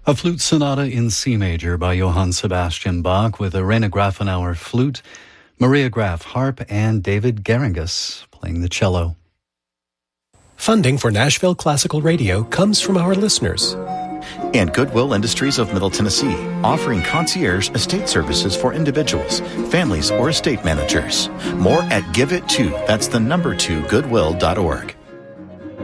A flute sonata in C major by Johann Sebastian Bach with Irena Grafenauer flute, Maria Graf harp, and David Geringas playing the cello. Funding for Nashville Classical Radio comes from our listeners. And Goodwill Industries of Middle Tennessee, offering concierge estate services for individuals, families, or estate managers. More at Give It To, that's the number 2, goodwill.org.